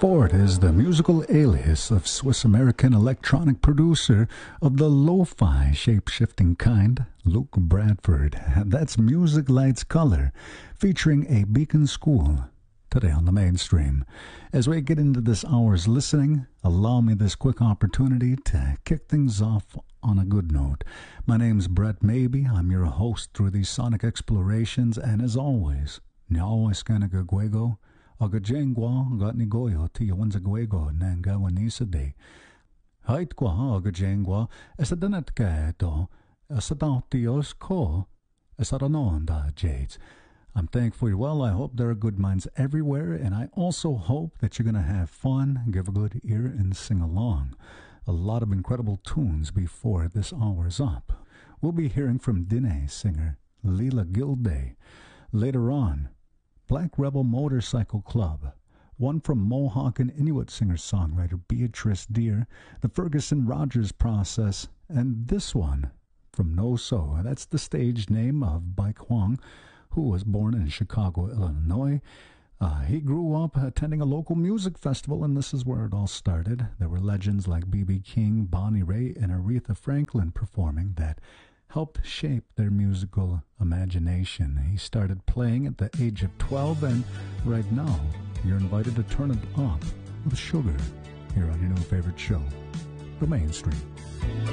Ford is the musical alias of Swiss-American electronic producer of the lo-fi shape-shifting kind, Luke Bradford. That's Music Lights Color, featuring a Beacon School, today on the mainstream. As we get into this hour's listening, allow me this quick opportunity to kick things off on a good note. My name's Brett Maybe. I'm your host through these sonic explorations, and as always, Nyao Eskanaga Guego, Agajengwa Gatnigoyo Tiawanzagwego Nangawanisa de Hait Kwa Agajengwa Esadanet Gato Esadatios Ko Esadanonda Jades. I'm thankful you're well. I hope there are good minds everywhere, and I also hope that you're going to have fun, give a good ear, and sing along. A lot of incredible tunes before this hour's up. We'll be hearing from Dine singer Leela Gilday. Later on, Black Rebel Motorcycle Club, one from Mohawk and Inuit singer-songwriter Beatrice Deer, the Ferguson Rogers Process, and this one from No So. That's the stage name of Bai Kwong, who was born in Chicago, Illinois. He grew up attending a local music festival, and this is where it all started. There were legends like B.B. King, Bonnie Raitt, and Aretha Franklin performing that helped shape their musical imagination. He started playing at the age of 12, and right now, you're invited to turn it up with Sugar here on your new favorite show, The Mainstream.